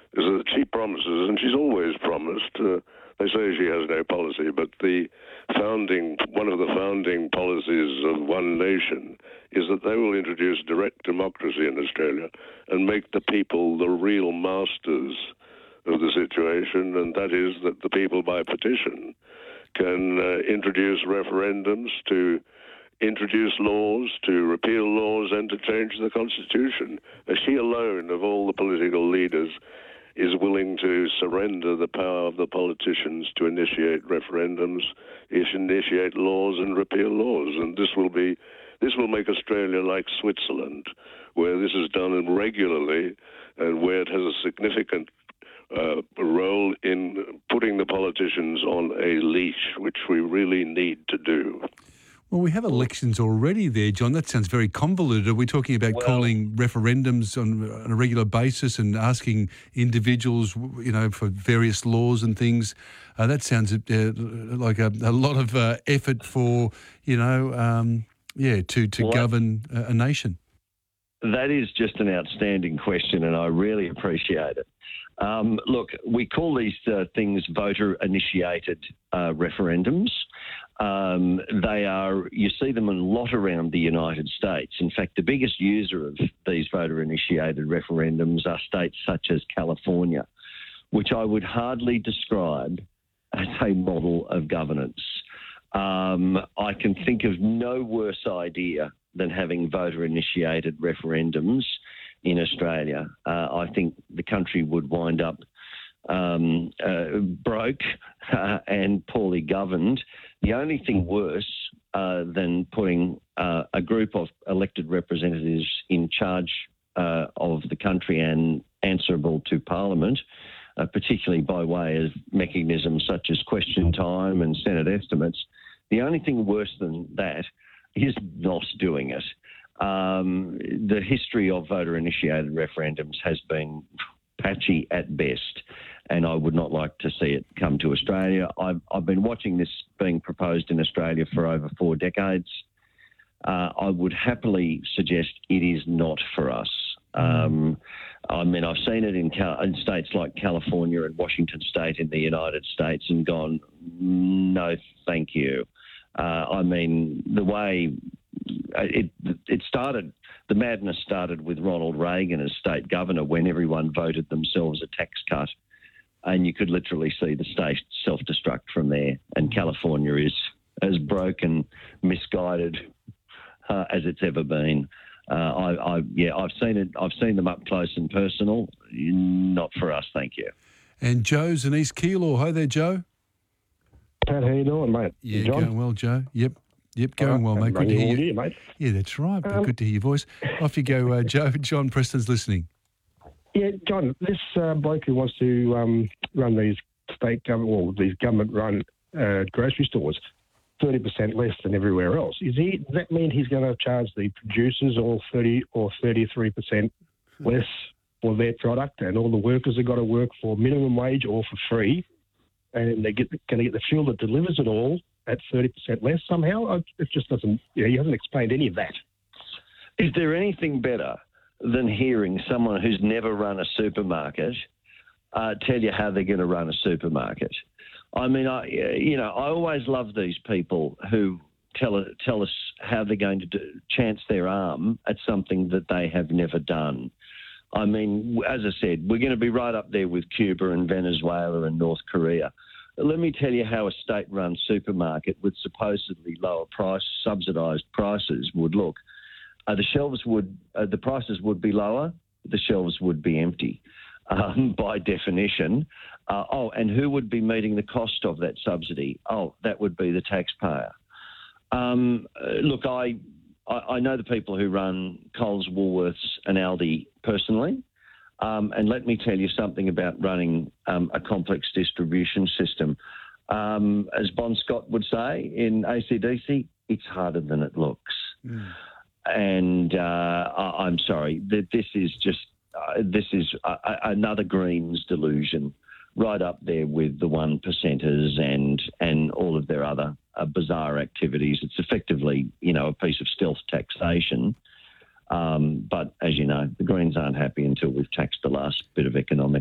is that she promises, and she's always promised. They say she has no policy, but one of the founding policies of One Nation is that they will introduce direct democracy in Australia and make the people the real masters of the situation, and that is that the people by petition can introduce referendums to introduce laws, to repeal laws, and to change the Constitution. She alone, of all the political leaders, is willing to surrender the power of the politicians to initiate referendums, initiate laws, and repeal laws. And this will make Australia like Switzerland, where this is done regularly and where it has a significant role in putting the politicians on a leash, which we really need to do. Well, we have elections already there, John. That sounds very convoluted. Are we talking about calling referendums on a regular basis and asking individuals, for various laws and things? That sounds like a lot of effort for, to govern a nation. That is just an outstanding question, and I really appreciate it. Look, we call these things voter-initiated referendums. You see them a lot around the United States. In fact, the biggest user of these voter-initiated referendums are states such as California, which I would hardly describe as a model of governance. I can think of no worse idea than having voter-initiated referendums in Australia. I think the country would wind up broke and poorly governed. The only thing worse than putting a group of elected representatives in charge of the country and answerable to Parliament, particularly by way of mechanisms such as question time and Senate estimates, the only thing worse than that is not doing it. The history of voter-initiated referendums has been patchy at best, and I would not like to see it come to Australia. I've been watching this being proposed in Australia for over 4 decades. I would happily suggest it is not for us. I've seen it in states like California and Washington State in the United States and gone, no, thank you. The way it started, the madness started with Ronald Reagan as state governor when everyone voted themselves a tax cut, and you could literally see the state self-destruct from there. And California is as broken, misguided as it's ever been. I've seen it. I've seen them up close and personal. Not for us, thank you. And Joe's in East Keilor. Hi there, Joe. Pat, how you doing, mate? Yeah, John? going well, Joe. Yep, going well, mate. Good to hear you, mate. Yeah, that's right. Good to hear your voice. Off you go, Joe. John Preston's listening. Yeah, John, this bloke who wants to run these these government-run grocery stores, 30% less than everywhere else. Does that mean he's going to charge the producers all 30 or 33% less for their product, and all the workers have got to work for minimum wage or for free, and they're going to get the fuel that delivers it all at 30% less somehow? It just doesn't. He hasn't explained any of that. Is there anything better than hearing someone who's never run a supermarket tell you how they're going to run a supermarket? I always love these people who tell us how they're going to chance their arm at something that they have never done. As I said, we're going to be right up there with Cuba and Venezuela and North Korea. Let me tell you how a state-run supermarket with supposedly lower subsidised prices would look. The prices would be lower, the shelves would be empty by definition. And who would be meeting the cost of that subsidy? That would be the taxpayer. Look, I know the people who run Coles, Woolworths and Aldi personally, and let me tell you something about running a complex distribution system. As Bon Scott would say in AC/DC, it's harder than it looks. And I'm sorry, this is another Greens delusion, right up there with the 1%ers and all of their other bizarre activities. It's effectively, a piece of stealth taxation. But as you know, the Greens aren't happy until we've taxed the last bit of economic